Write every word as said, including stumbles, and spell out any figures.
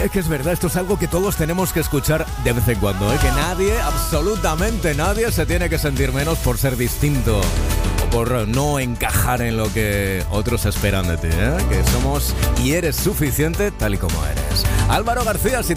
Es que es verdad, esto es algo que todos tenemos que escuchar de vez en cuando, ¿eh? Que nadie, absolutamente nadie, se tiene que sentir menos por ser distinto o por no encajar en lo que otros esperan de ti, ¿eh? Que somos y eres suficiente tal y como eres. Álvaro García, si